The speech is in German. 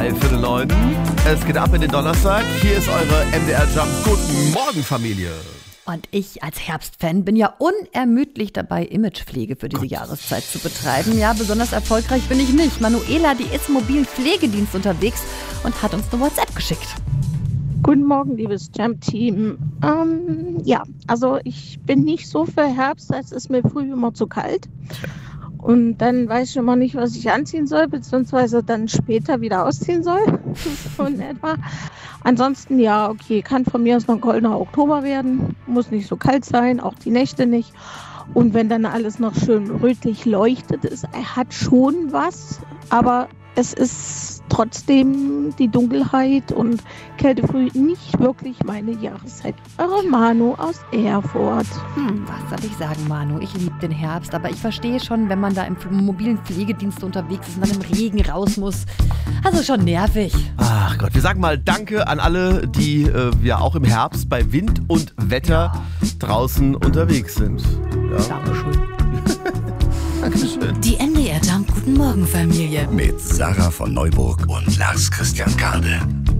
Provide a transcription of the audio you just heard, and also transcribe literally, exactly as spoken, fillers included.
drei Viertel neun. Es geht ab in den Donnerstag. Hier ist eure M D R Jump. Guten Morgen, Familie. Und ich als Herbstfan bin ja unermüdlich dabei, Imagepflege für diese Gott. Jahreszeit zu betreiben. Ja, besonders erfolgreich bin ich nicht. Manuela, die ist im mobilen Pflegedienst unterwegs und hat uns eine WhatsApp geschickt. Guten Morgen, liebes Jump-Team. Ähm, ja, also ich bin nicht so für Herbst, es ist mir früh immer zu kalt. Und dann weiß ich immer nicht, was ich anziehen soll, beziehungsweise dann später wieder ausziehen soll. So in etwa. Ansonsten, ja, okay, kann von mir aus noch ein goldener Oktober werden. Muss nicht so kalt sein, auch die Nächte nicht. Und wenn dann alles noch schön rötlich leuchtet, ist, er hat schon was, aber es ist trotzdem die Dunkelheit und Kältefrüh nicht wirklich meine Jahreszeit. Eure Manu aus Erfurt. Hm, was soll ich sagen, Manu? Ich liebe den Herbst, aber ich verstehe schon, wenn man da im mobilen Pflegedienst unterwegs ist und dann im Regen raus muss. Also schon nervig. Ach Gott, wir sagen mal Danke an alle, die äh, ja auch im Herbst bei Wind und Wetter draußen unterwegs sind. Ja. Dankeschön. Dankeschön. Die M D R Jump Guten Morgen Familie mit Sarah von Neuburg und Lars Christian Kade.